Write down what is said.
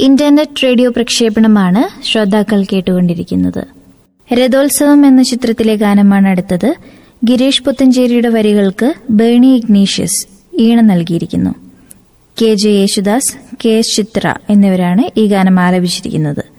Internet radio പ്രക്ഷേപണമാണ് ശ്രോതാക്കൾ കേട്ടുകൊണ്ടിരിക്കുന്നത്. രഥോത്സവം എന്ന ചിത്രത്തിലെ ഗാനമാണ് അടുത്തത്. ഗിരീഷ് പുത്തഞ്ചേരിയുടെ വരികൾക്ക് ബേണി ഇഗ്നീഷ്യസ് ഈണം നൽകിയിരിക്കുന്നു. K J Yesudas, K S ചിത്ര എന്നിവരാണ് ഈ ഗാനം ആലപിച്ചിരിക്കുന്നത്.